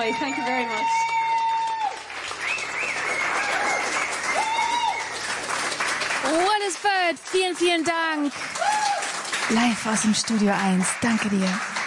joy. Thank you very much. What is Bird? Vielen, vielen Dank. Live aus dem Studio 1. Danke dir.